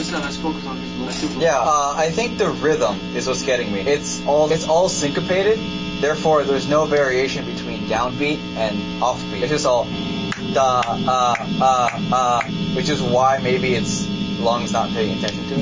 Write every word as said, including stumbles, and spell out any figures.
said, let's focus on his molecular. Yeah, uh, I think the rhythm is what's getting me. It's all it's all syncopated, therefore there's no variation between downbeat and offbeat. It's just all da uh uh uh, which is why maybe it's lungs not paying attention to it.